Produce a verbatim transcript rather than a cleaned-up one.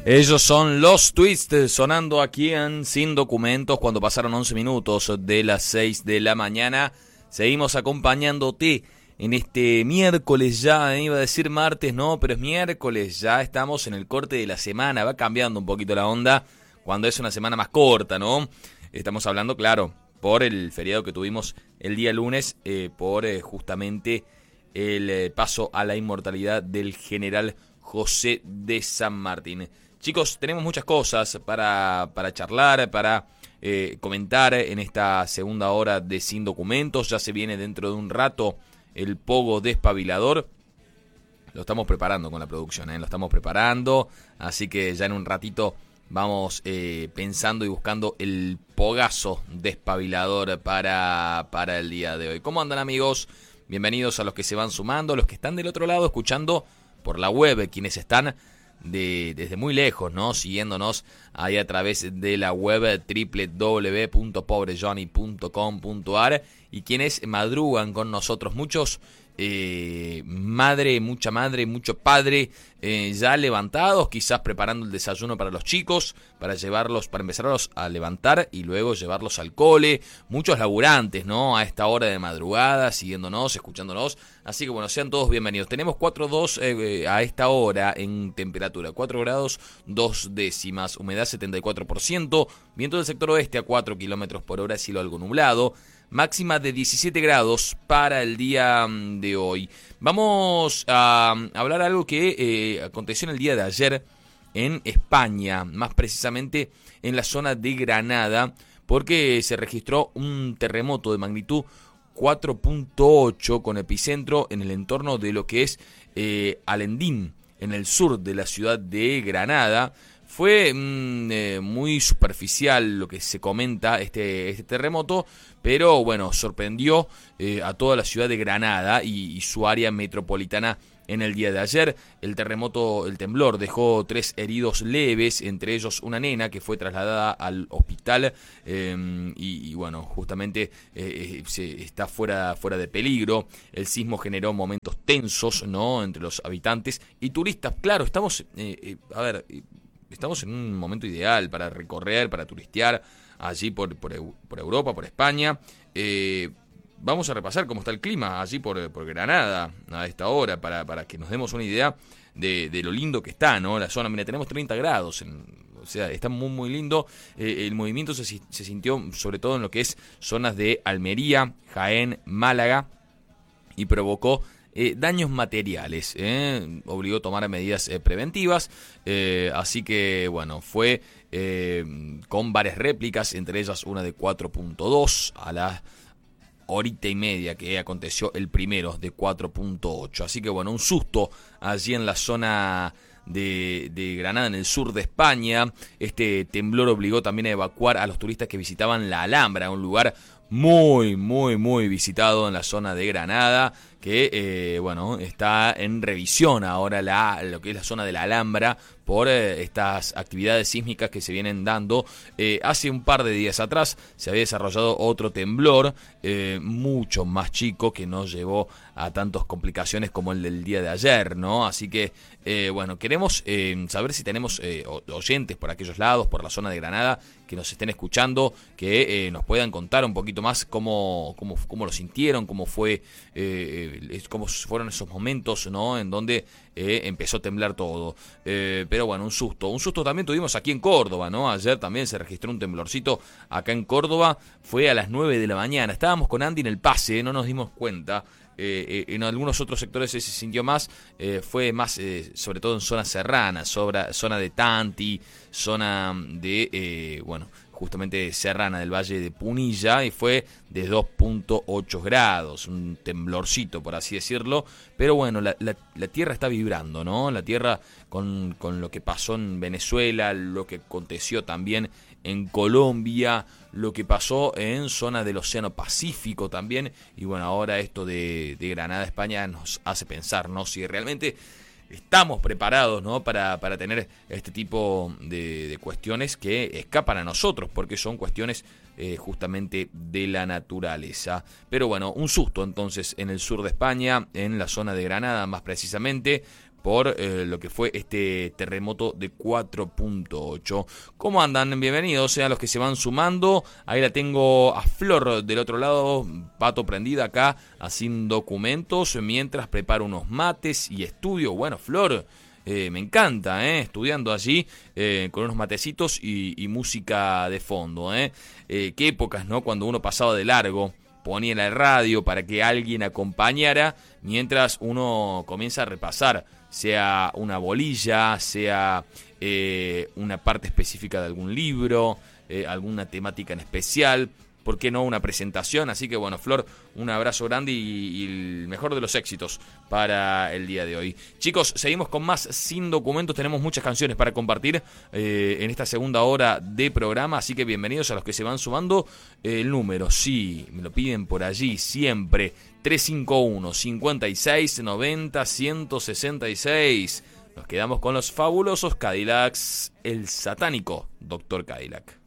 Ellos son los Twists, sonando aquí en Sin Documentos cuando pasaron once minutos de las seis de la mañana. Seguimos acompañándote en este miércoles ya, iba a decir martes, no, pero es miércoles, ya estamos en el corte de la semana, va cambiando un poquito la onda cuando es una semana más corta, ¿no? Estamos hablando, claro, por el feriado que tuvimos el día lunes, eh, por eh, justamente el eh, paso a la inmortalidad del general José de San Martín. Chicos, tenemos muchas cosas para, para charlar, para eh, comentar en esta segunda hora de Sin Documentos. Ya se viene dentro de un rato el Pogo Despabilador. Lo estamos preparando con la producción, ¿eh? Lo estamos preparando, así que ya en un ratito vamos eh, pensando y buscando el Pogazo Despabilador para, para el día de hoy. ¿Cómo andan, amigos? Bienvenidos a los que se van sumando, los que están del otro lado escuchando por la web, quienes están de, desde muy lejos, ¿no? Siguiéndonos ahí a través de la web doble u doble u doble u punto pobre johnny punto com punto a r y quienes madrugan con nosotros, muchos eh, madre, mucha madre, mucho padre eh, ya levantados, quizás preparando el desayuno para los chicos, para llevarlos, para empezarlos a levantar y luego llevarlos al cole, muchos laburantes, ¿no? A esta hora de madrugada, siguiéndonos, escuchándonos, así que bueno, sean todos bienvenidos. Tenemos cuatro grados eh, a esta hora en temperatura, cuatro grados dos décimas, humedad setenta y cuatro por ciento, viento del sector oeste a cuatro kilómetros por hora, cielo algo nublado. Máxima de diecisiete grados para el día de hoy. Vamos a hablar algo que eh, aconteció en el día de ayer en España, más precisamente en la zona de Granada, porque se registró un terremoto de magnitud cuatro punto ocho con epicentro en el entorno de lo que es eh, Alendín, en el sur de la ciudad de Granada. Fue mmm, eh, muy superficial lo que se comenta este, este terremoto, pero bueno, sorprendió eh, a toda la ciudad de Granada y, y su área metropolitana en el día de ayer. El terremoto, el temblor dejó tres heridos leves, entre ellos una nena que fue trasladada al hospital eh, y, y bueno, justamente eh, se, está fuera, fuera de peligro. El sismo generó momentos tensos, ¿no?, entre los habitantes y turistas. Claro, estamos, eh, eh, a ver... Estamos en un momento ideal para recorrer, para turistear allí por, por, por Europa, por España. Eh, vamos a repasar cómo está el clima allí por, por Granada a esta hora para, para que nos demos una idea de, de lo lindo que está, ¿no? La zona, mira, tenemos treinta grados, en, o sea, está muy muy lindo. Eh, el movimiento se, se sintió sobre todo en lo que es zonas de Almería, Jaén, Málaga y provocó Eh, daños materiales, eh, obligó a tomar medidas eh, preventivas, eh, así que bueno, fue eh, con varias réplicas, entre ellas una de cuatro punto dos a la horita y media que aconteció el primero de cuatro punto ocho, así que bueno, un susto allí en la zona de, de Granada, en el sur de España. Este temblor obligó también a evacuar a los turistas que visitaban la Alhambra, un lugar muy, muy, muy visitado en la zona de Granada, que, eh, bueno, está en revisión ahora la, lo que es la zona de la Alhambra por eh, estas actividades sísmicas que se vienen dando. Eh, hace un par de días atrás se había desarrollado otro temblor, eh, mucho más chico, que no llevó a tantas complicaciones como el del día de ayer, ¿no? Así que, eh, bueno, queremos eh, saber si tenemos eh, oyentes por aquellos lados, por la zona de Granada, que nos estén escuchando, que eh, nos puedan contar un poquito más cómo, cómo, cómo lo sintieron, cómo fue, eh, cómo fueron esos momentos, ¿no?, en donde eh, empezó a temblar todo. Eh, pero bueno, un susto. Un susto también tuvimos aquí en Córdoba, ¿no? Ayer también se registró un temblorcito acá en Córdoba. Fue a las nueve de la mañana. Estábamos con Andy en el pase, no nos dimos cuenta. Eh, eh, en algunos otros sectores se sintió más, eh, fue más eh, sobre todo en zonas serranas, sobre, zona de Tanti, zona de, eh, bueno, justamente serrana del Valle de Punilla, y fue de dos punto ocho grados, un temblorcito por así decirlo, pero bueno, la, la, la tierra está vibrando, ¿no? La tierra con, con lo que pasó en Venezuela, lo que aconteció también en Colombia, lo que pasó en zona del Océano Pacífico también, y bueno, ahora esto de, de Granada, España, nos hace pensar, ¿no?, si realmente estamos preparados, ¿no?, para, para tener este tipo de, de cuestiones que escapan a nosotros, porque son cuestiones eh, justamente de la naturaleza. Pero bueno, un susto entonces en el sur de España, en la zona de Granada más precisamente, por eh, lo que fue este terremoto de cuatro punto ocho. ¿Cómo andan? Bienvenidos sean los que se van sumando. Ahí la tengo a Flor del otro lado, pato prendida acá, haciendo documentos, mientras preparo unos mates y estudio. Bueno, Flor, eh, me encanta, eh, estudiando allí eh, con unos matecitos y, y música de fondo. Eh. Eh, qué épocas, ¿no? Cuando uno pasaba de largo, ponía la radio para que alguien acompañara mientras uno comienza a repasar, sea una bolilla, sea eh, una parte específica de algún libro, eh, alguna temática en especial, ¿por qué no una presentación? Así que bueno, Flor, un abrazo grande y, y el mejor de los éxitos para el día de hoy. Chicos, seguimos con más Sin Documentos, tenemos muchas canciones para compartir eh, en esta segunda hora de programa, así que bienvenidos a los que se van sumando. El número, sí, me lo piden por allí siempre, tres cinco uno, cinco seis, noventa, ciento sesenta y seis. Nos quedamos con los fabulosos Cadillacs, el satánico doctor Cadillac.